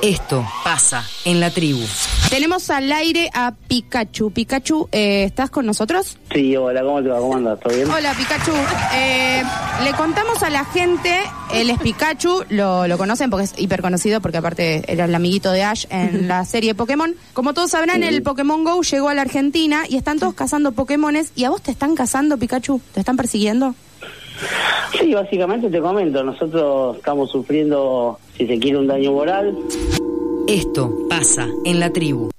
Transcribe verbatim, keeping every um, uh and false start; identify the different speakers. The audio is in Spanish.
Speaker 1: Esto pasa en la tribu.
Speaker 2: Tenemos al aire a Pikachu. Pikachu, eh, ¿estás con nosotros?
Speaker 3: Sí, hola, ¿cómo te va? ¿Cómo andas? ¿Todo bien?
Speaker 2: Hola, Pikachu. Eh, le contamos a la gente, él es Pikachu, lo, lo conocen porque es hiper conocido, porque aparte era el amiguito de Ash en la serie Pokémon. Como todos sabrán,
Speaker 3: Sí.
Speaker 2: el Pokémon Go llegó a la Argentina y están todos cazando Pokémones. ¿Y a vos te están cazando, Pikachu? ¿Te están persiguiendo?
Speaker 3: Sí, básicamente te comento, nosotros estamos sufriendo, si se quiere, un daño moral.
Speaker 1: Esto pasa en la tribu.